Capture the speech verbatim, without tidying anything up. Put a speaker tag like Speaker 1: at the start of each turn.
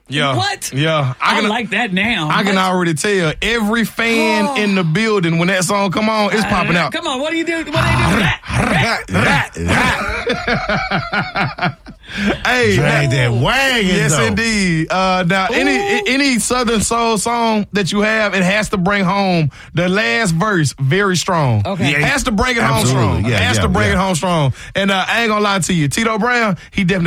Speaker 1: Yeah.
Speaker 2: What?
Speaker 1: Yeah.
Speaker 2: I, I can, like that now.
Speaker 1: I can what? already tell. Every fan oh. in the building, when that song come on, it's uh, popping out.
Speaker 2: Come on, what do you do? What do they do?
Speaker 1: Hey,
Speaker 3: drag that wagon.
Speaker 1: Yes,
Speaker 3: though.
Speaker 1: indeed. Uh, now, Ooh. any any Southern soul song that you have, it has to bring home the last verse very strong.
Speaker 2: Okay,
Speaker 1: yeah, it has to bring it Absolutely. home strong.
Speaker 3: Yeah,
Speaker 1: it has
Speaker 3: yeah,
Speaker 1: to bring
Speaker 3: yeah.
Speaker 1: it home strong. And uh, I ain't gonna lie to you, Tito Brown, he definitely.